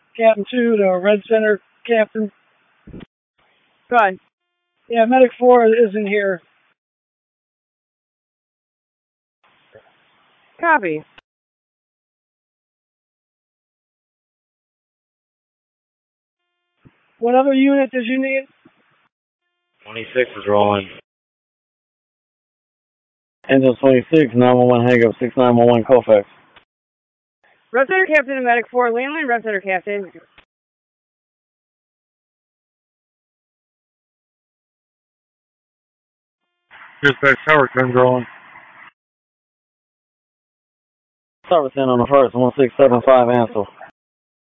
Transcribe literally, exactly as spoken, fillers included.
Captain two to Red Center, Captain. Go ahead. Yeah, Medic four isn't here. Copy. What other unit did you need? twenty-six is rolling. Angel twenty-six, nine one one hang up, six nine one one Colfax. Red Center Captain and Medic four, landline Red Center Captain. Dispatch tower, guns rolling. Tower ten on the first, one six seven five Ansel.